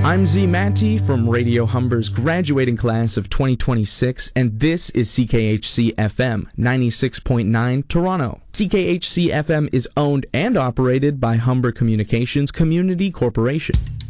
I'm Z Matty from Radio Humber's graduating class of 2026, and this is CKHC FM 96.9 Toronto. CKHC FM is owned and operated by Humber Communications Community Corporation.